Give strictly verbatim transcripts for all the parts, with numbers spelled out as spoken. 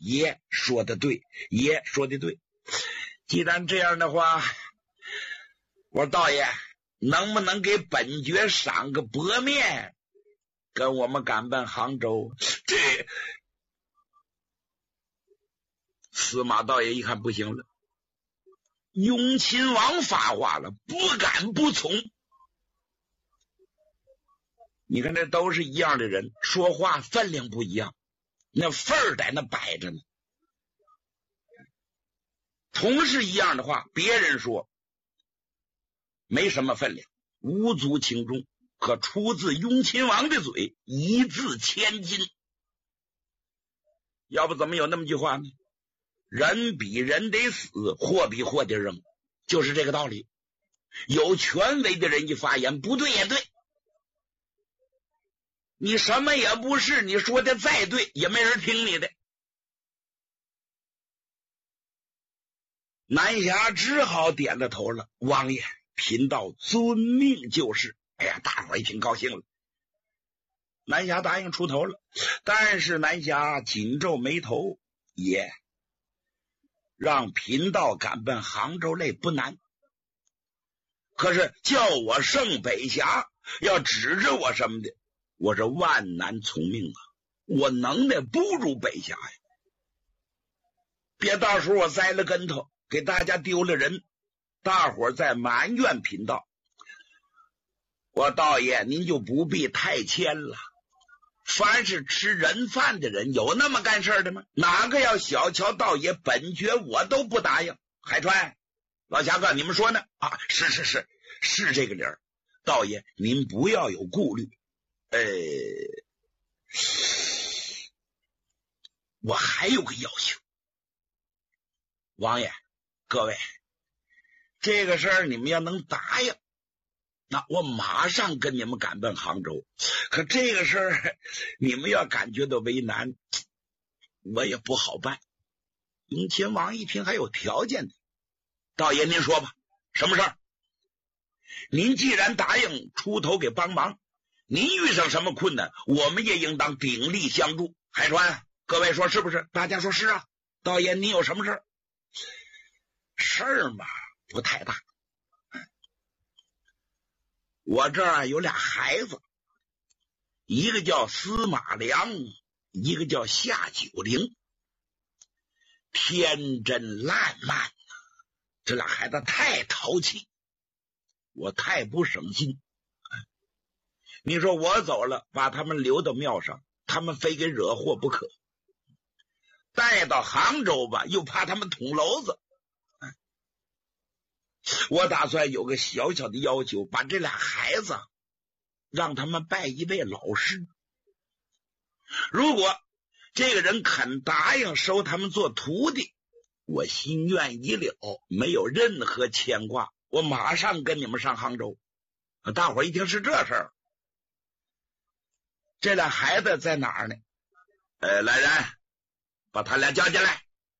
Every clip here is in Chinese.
爷说的对，爷说的对。既然这样的话，我说道爷能不能给本爵赏个薄面，跟我们赶奔杭州？这司马道爷一看不行了，雍亲王发话了，不敢不从。你看这都是一样的人，说话分量不一样，那份儿在那摆着呢。同是一样的话，别人说没什么分量，无足轻重，可出自雍亲王的嘴，一字千金。要不怎么有那么句话呢？人比人得死，货比货得扔，就是这个道理。有权威的人一发言，不对也对，你什么也不是，你说的再对也没人听你的。南侠只好点了头了，王爷贫道遵命就是。哎呀，大伙儿一听高兴了，南侠答应出头了。但是南侠紧皱眉头，爷让贫道赶奔杭州累不难，可是叫我胜北峡，要指着我什么的，我是万难从命啊，我能耐不如北峡呀。别到时候我栽了跟头，给大家丢了人，大伙儿再埋怨贫道。我道爷您就不必太谦了，凡是吃人饭的人，有那么干事的吗？哪个要小瞧道爷，本爵我都不答应。海川老侠哥，你们说呢？啊，是是是是这个理儿，道爷您不要有顾虑。呃，我还有个要求，王爷各位，这个事儿你们要能答应，那我马上跟你们赶奔杭州。可这个事儿你们要感觉到为难，我也不好办。雍亲王一听还有条件的，道爷您说吧，什么事儿？您既然答应出头给帮忙，您遇上什么困难，我们也应当鼎力相助。海川各位说是不是？大家说是啊。道爷您有什么事儿？事儿嘛不太大，我这儿有俩孩子，一个叫司马良，一个叫夏九龄，天真烂漫，这俩孩子太淘气，我太不省心。你说我走了，把他们留到庙上，他们非给惹祸不可，带到杭州吧，又怕他们捅娄子。我打算有个小小的要求，把这俩孩子让他们拜一位老师，如果这个人肯答应收他们做徒弟，我心愿已了，没有任何牵挂，我马上跟你们上杭州。大伙儿一听是这事儿，这俩孩子在哪儿呢？呃，来人，把他俩叫进来。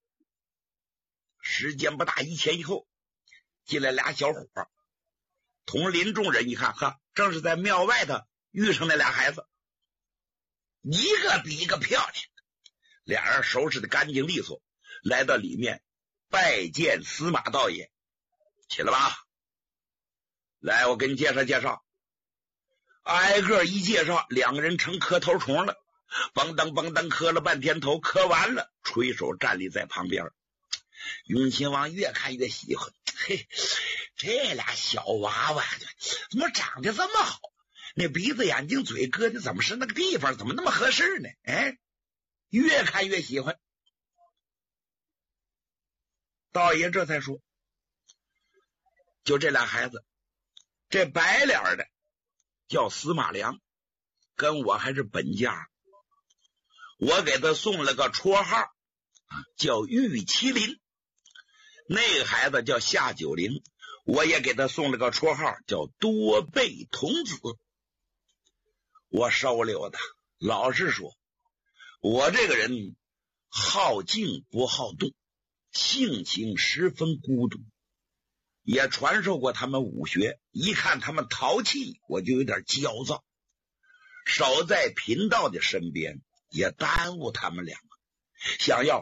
时间不大，一前一后进来俩小伙，同林众人一看，哈，正是在庙外头遇上那俩孩子，一个比一个漂亮，俩人收拾的干净利索，来到里面拜见司马道爷。起来吧，来，我给你介绍介绍。挨个一介绍，两个人成磕头虫了，蹦噔蹦噔磕了半天头，磕完了垂手站立在旁边。雍亲王越看越喜欢，嘿，这俩小娃娃怎么长得这么好？那鼻子眼睛嘴疙瘩怎么是那个地方，怎么那么合适呢？哎，越看越喜欢。道爷这才说，就这俩孩子，这白脸的叫司马良，跟我还是本家，我给他送了个绰号叫玉麒麟。那个孩子叫夏九龄，我也给他送了个绰号叫多倍童子。我收留的，老实说，我这个人好静不好动，性情十分孤独，也传授过他们武学，一看他们淘气，我就有点焦躁，守在贫道的身边也耽误他们两个，想要